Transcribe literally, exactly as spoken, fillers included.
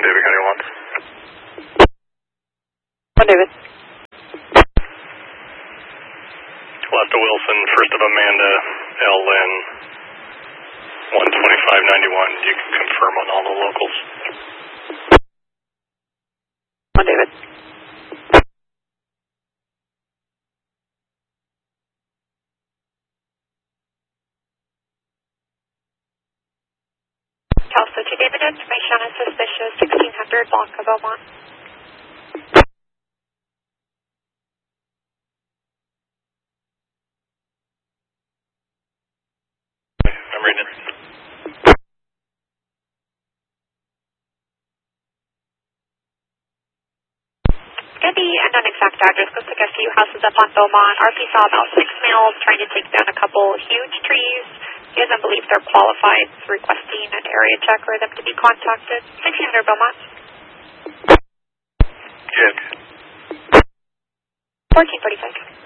One David County one. One David. Left of Wilson, first of Amanda, L N one twenty-five ninety-one. You can confirm on all the locals. One David. Calso two David, information on a suspicious sixteen hundred Blanca Beaumont. I'm reading it. It's going to be an unexact address. Looks like a few houses up on Beaumont. R P saw about six males trying to take down a couple huge trees. He doesn't believe they're qualified. He's requesting an area check for them to be contacted. sixteen hundred Beaumont. Jet. fourteen forty-five.